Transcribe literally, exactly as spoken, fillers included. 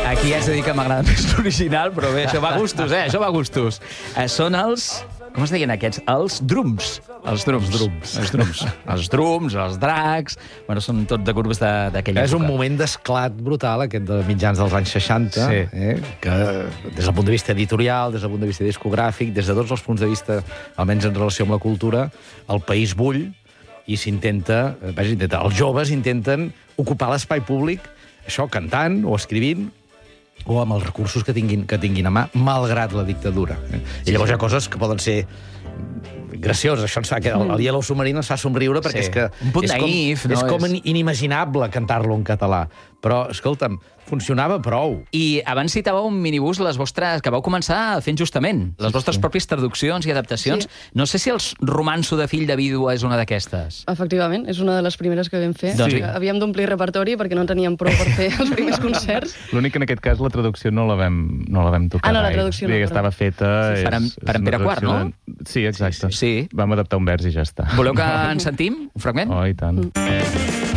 Aquí haig de dir que m'agrada més l'original, però bé, això va a gustos, eh? Això va a gustos. Eh, són els... Com es deien aquests? Els drums. Els drums. drums. Els drums. Els drums, els dracs... Bueno, són tot de grups d'aquella època. És un moment d'esclat brutal, aquest de mitjans dels anys seixanta, sí. eh? Que des del punt de vista editorial, des del punt de vista discogràfic, des de tots els punts de vista, almenys en relació amb la cultura, el país bull i s'intenta... Vaja, els joves intenten ocupar l'espai públic, això, cantant o escrivint, o amb els recursos que tinguin, que tinguin a mà, malgrat la dictadura. Eh? I llavors hi ha coses que poden ser gracioses. Això ens fa que el, el Yellow Submarine ens fa somriure perquè Sí. és que... Un punt és naïf, com, no? És com És- inimaginable cantar-lo en català. Però, escolta'm, funcionava prou. I abans citàveu un minibús les vostres, que vau començar fent justament, les vostres sí. pròpies traduccions i adaptacions. Sí. No sé si els romanço de fill de vídua és una d'aquestes. Efectivament, és una de les primeres que vam fer. Doncs sí. Havíem d'omplir repertori perquè no teníem prou per fer els primers concerts. L'únic que en aquest cas la traducció no la vam, no la vam tocar. Ah, no, la gaire. traducció no, Vull dir que però- estava feta... Sí, sí. Per en- és- per en és una Pere Quart, traducció no? de- Sí, exacte. Sí, sí. Vam adaptar un vers i ja està. Voleu que en sentim un fragment? Oh, i tant. Mm.